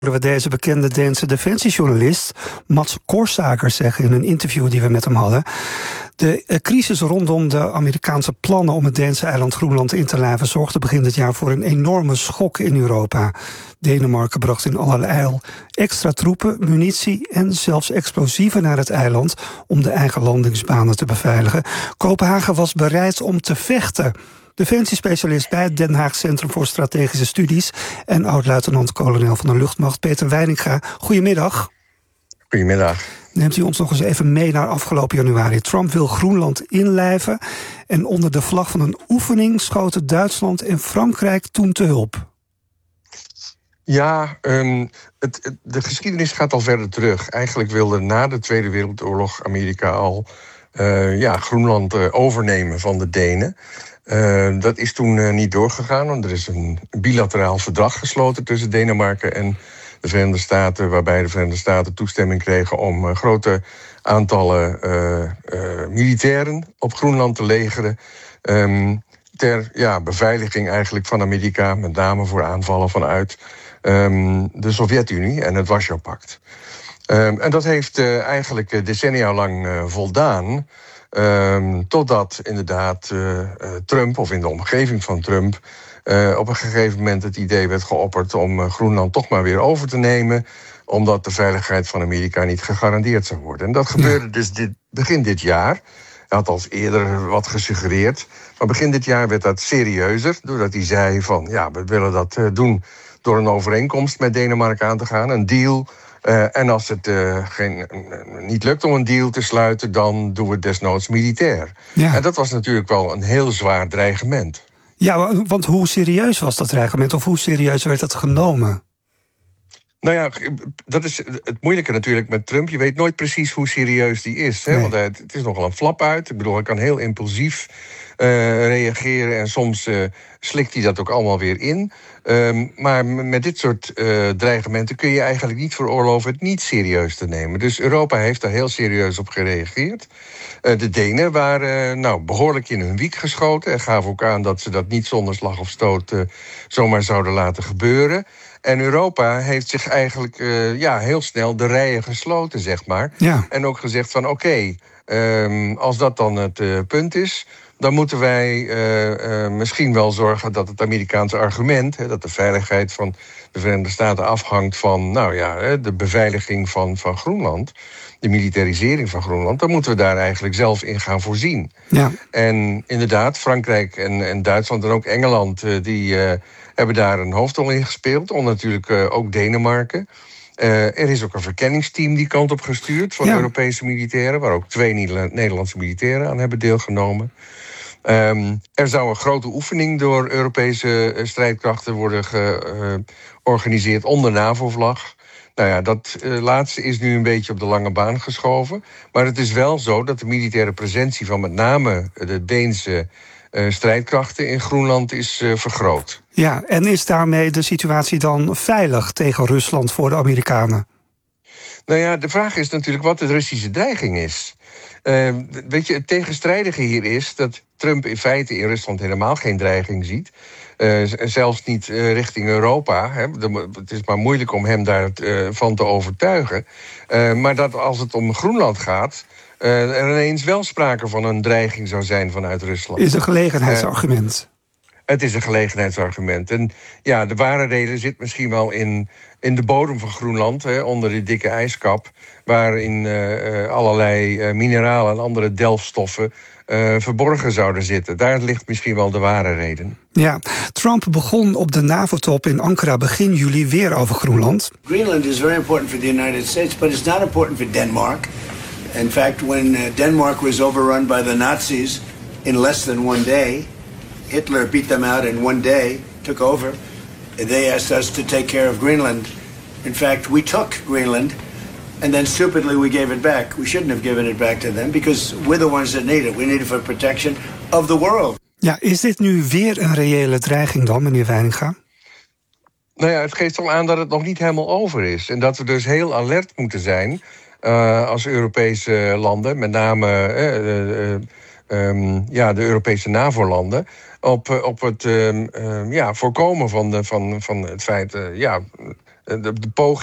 We deze bekende Deense defensiejournalist Mats Korsaker zeggen in een interview die we met hem hadden. De crisis rondom de Amerikaanse plannen om het Deense eiland Groenland in te lijven zorgde begin dit jaar voor een enorme schok in Europa. Denemarken bracht in allerijl extra troepen, munitie en zelfs explosieven naar het eiland om de eigen landingsbanen te beveiligen. Kopenhagen was bereid om te vechten. Defensiespecialist bij het Den Haag Centrum voor Strategische Studies en oud-luitenant-kolonel van de luchtmacht Peter Weininga. Goedemiddag. Goedemiddag. Neemt u ons nog eens even mee naar afgelopen januari. Trump wil Groenland inlijven en onder de vlag van een oefening schoten Duitsland en Frankrijk toen te hulp. Ja, de geschiedenis gaat al verder terug. Eigenlijk wilde na de Tweede Wereldoorlog Amerika al Groenland overnemen van de Denen. Dat is toen niet doorgegaan, want er is een bilateraal verdrag gesloten tussen Denemarken en de Verenigde Staten, waarbij de Verenigde Staten toestemming kregen om grote aantallen militairen op Groenland te legeren. Ter beveiliging eigenlijk van Amerika, met name voor aanvallen vanuit de Sovjet-Unie en het Warschau-pact. En dat heeft eigenlijk decennia lang voldaan. Totdat inderdaad Trump, of in de omgeving van Trump, op een gegeven moment het idee werd geopperd om Groenland toch maar weer over te nemen, omdat de veiligheid van Amerika niet gegarandeerd zou worden. En dat gebeurde dus begin dit jaar. Hij had al eerder wat gesuggereerd, maar begin dit jaar werd dat serieuzer, doordat hij zei van we willen dat doen door een overeenkomst met Denemarken aan te gaan, een deal. En als het niet lukt om een deal te sluiten, dan doen we het desnoods militair. Ja. En dat was natuurlijk wel een heel zwaar dreigement. Ja, want hoe serieus was dat dreigement? Of hoe serieus werd het genomen? Nou ja, dat is het moeilijke natuurlijk met Trump. Je weet nooit precies hoe serieus die is. Hè? Nee. Want het is nogal een flap uit. Ik bedoel, hij kan heel impulsief reageren en soms slikt hij dat ook allemaal weer in. Maar met dit soort dreigementen kun je eigenlijk niet veroorloven het niet serieus te nemen. Dus Europa heeft daar heel serieus op gereageerd. De Denen waren behoorlijk in hun wiek geschoten en gaven ook aan dat ze dat niet zonder slag of stoot zomaar zouden laten gebeuren. En Europa heeft zich eigenlijk heel snel de rijen gesloten, zeg maar. Ja. En ook gezegd van oké, als dat dan het punt is, dan moeten wij misschien wel zorgen dat het Amerikaanse argument, dat de veiligheid van de Verenigde Staten afhangt van de beveiliging van Groenland, de militarisering van Groenland, dan moeten we daar eigenlijk zelf in gaan voorzien. Ja. En inderdaad, Frankrijk en Duitsland en ook Engeland, die hebben daar een hoofdrol in gespeeld, en natuurlijk ook Denemarken. Er is ook een verkenningsteam die kant op gestuurd van Europese militairen, waar ook 2 Nederlandse militairen aan hebben deelgenomen. Er zou een grote oefening door Europese strijdkrachten worden georganiseerd onder NAVO-vlag. Nou ja, dat laatste is nu een beetje op de lange baan geschoven. Maar het is wel zo dat de militaire presentie van met name de Deense strijdkrachten in Groenland is vergroot. Ja, en is daarmee de situatie dan veilig tegen Rusland voor de Amerikanen? Nou ja, de vraag is natuurlijk wat de Russische dreiging is. Het tegenstrijdige hier is dat Trump in feite in Rusland helemaal geen dreiging ziet. Zelfs niet richting Europa. Het is maar moeilijk om hem daarvan te overtuigen. Maar dat als het om Groenland gaat, er ineens wel sprake van een dreiging zou zijn vanuit Rusland. Is een gelegenheidsargument. Het is een gelegenheidsargument. En ja, de ware reden zit misschien wel in de bodem van Groenland, onder die dikke ijskap, waarin allerlei mineralen en andere delfstoffen verborgen zouden zitten. Daar ligt misschien wel de ware reden. Ja, Trump begon op de NAVO-top in Ankara begin juli weer over Groenland. Greenland is very important for the United States, but it's not important for Denmark. In fact, when Denmark was overrun by the Nazis in less than one day, Hitler beat them out in one day, took over. They asked us to take care of Greenland. In fact, we took Greenland, and then stupidly we gave it back. We shouldn't have given it back to them, because we're the ones that need it. We need it for protection of the world. Ja, is dit nu weer een reële dreiging dan, meneer Weininga? Nou ja, het geeft al aan dat het nog niet helemaal over is. En dat we dus heel alert moeten zijn als Europese landen, met name de Europese NAVO-landen, op het voorkomen van het feit de poging